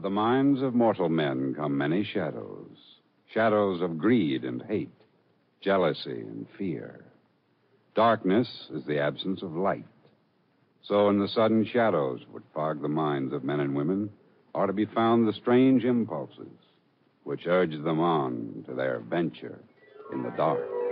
the minds of mortal men come many shadows. Shadows of greed and hate, jealousy and fear. Darkness is the absence of light. So in the sudden shadows which fog the minds of men and women are to be found the strange impulses which urge them on to their venture in the dark.